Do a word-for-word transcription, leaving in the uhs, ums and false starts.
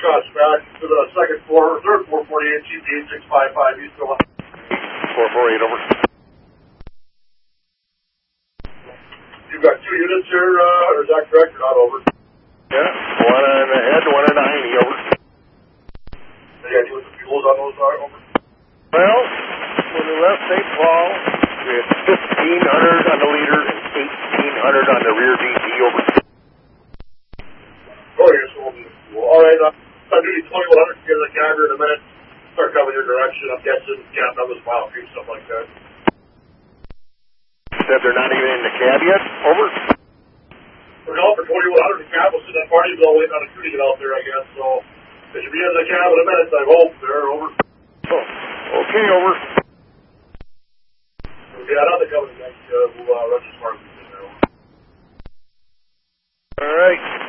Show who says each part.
Speaker 1: Blackhawks back to the second floor, third four forty-eight, G P eight six five five, you still on?
Speaker 2: four forty-eight, over.
Speaker 1: You've got two units here, uh, or is that correct, or not, over?
Speaker 2: Yeah, one on the head, one on the hiney, over.
Speaker 1: Any idea what the fuels on those are, over?
Speaker 2: Well, when we left Saint Paul, we had fifteen hundred on the leader and eighteen hundred on the rear V T, over.
Speaker 1: Oh, yes, over. All right, uh, I'm doing twenty-one hundred to get in the camera in a minute. Start coming your direction. I'm guessing cab numbers, mile feet, something like that.
Speaker 2: Said they're not even in the cab yet, over.
Speaker 1: We're going for twenty-one hundred. The cab will sit at Partyville waiting on a crew to get out there, I guess. So, they should be in the cab in a minute, I hope. They're over.
Speaker 2: Oh, okay, over.
Speaker 1: Yeah, now they're coming next. Uh, we'll uh, run as far as we can there.
Speaker 2: All right.